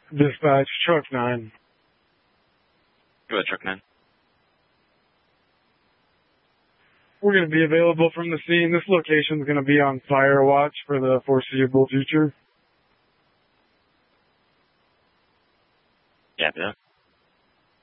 Dispatch, truck 9. Go ahead, truck 9. We're going to be available from the scene. This location is going to be on fire watch for the foreseeable future. Yeah, yeah.